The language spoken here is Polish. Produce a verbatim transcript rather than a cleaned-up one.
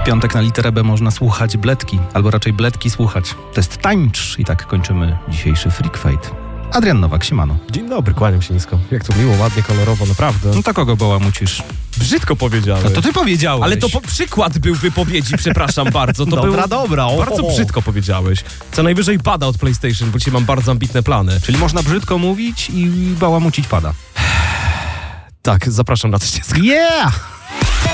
piątek na literę B można słuchać bledki, albo raczej bledki słuchać. To jest tańcz i tak kończymy dzisiejszy Freak Fight. Adrian Nowak, siemano. Dzień dobry, kłaniam się nisko. Jak to miło, ładnie, kolorowo, naprawdę. No to kogo bałamucisz? Brzydko powiedziałeś. No to ty powiedziałeś. Ale to po- przykład był wypowiedzi, przepraszam bardzo. To dobra, był... dobra. O, Bardzo o, o. brzydko powiedziałeś. Co najwyżej pada od PlayStation, bo dzisiaj mam bardzo ambitne plany. Czyli można brzydko mówić i bałamucić pada. Tak, zapraszam na coś. Yeah!